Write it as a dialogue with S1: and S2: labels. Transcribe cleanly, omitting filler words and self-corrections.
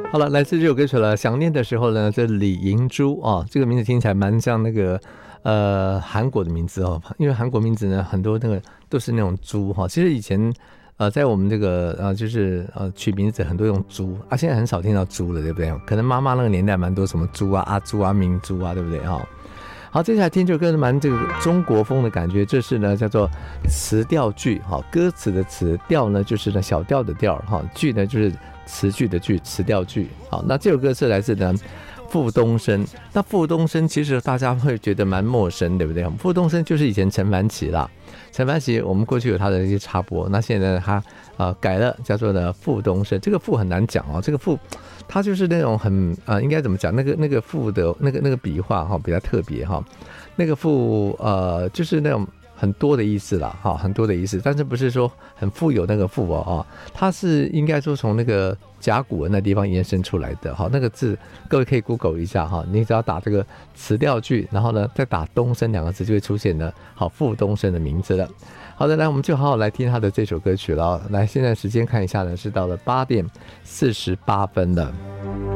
S1: 好了，来自这首歌曲了。想念的时候呢，这李银珠啊，这个名字听起来蛮像那个韩国的名字哦，因为韩国名字呢很多那个都是那种猪哈。其实以前在我们这个就是取名字很多用猪啊，现在很少听到猪了，对不对？可能妈妈那个年代蛮多什么猪啊、阿猪啊、明珠啊，对不对哈？好，接下来听这首歌是蛮这个中国风的感觉，这是呢叫做词调句哈，歌词的词，调呢就是呢小调的调哈，句呢就是词句的句，词调句。好，那这首歌是来自呢傅东升。那傅东升其实大家会觉得蛮陌生，对不对？傅东升就是以前陈凡奇啦，陈凡奇我们过去有他的一些插播，那现在他改了，叫做呢傅东升。这个傅很难讲哦，这个傅他就是那种很应该怎么讲？那个傅的那个笔画哈比较特别哈，那个傅就是那种很多的意思啦，哈，很多的意思，但是不是说很富有那个富哦，它是应该说从那个甲骨文那地方延伸出来的，哈，那个字各位可以 Google 一下哈，你只要打这个词调句，然后呢再打东升两个字，就会出现呢好傅东升的名字了。好的，来我们就好好来听他的这首歌曲了。来，现在时间看一下呢，是到了8:48了。